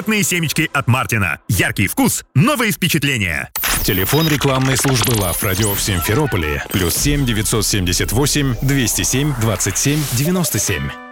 Конфетные семечки от Мартина. Яркий вкус, новые впечатления. Телефон рекламной службы Лав Радио в Симферополе. +7 978 207 27 97.